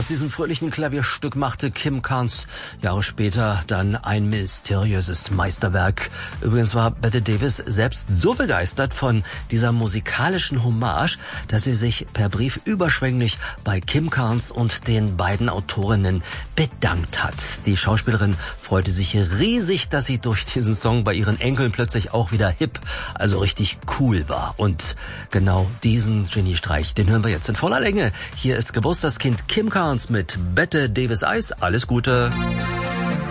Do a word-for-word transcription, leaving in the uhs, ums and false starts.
Aus diesem fröhlichen Klavierstück machte Kim Carnes Jahre später dann ein mysteriöses Meisterwerk. Übrigens war Bette Davis selbst so begeistert von dieser musikalischen Hommage, dass sie sich per Brief überschwänglich bei Kim Carnes und den beiden Autorinnen bedankt hat. Die Schauspielerin freute sich riesig, dass sie durch diesen Song bei ihren Enkeln plötzlich auch wieder hip, also richtig cool war. Und genau diesen Geniestreich, den hören wir jetzt in voller Länge. Hier ist Geburtstagskind Kim Carnes mit Bette Davis Eyes. Alles Gute.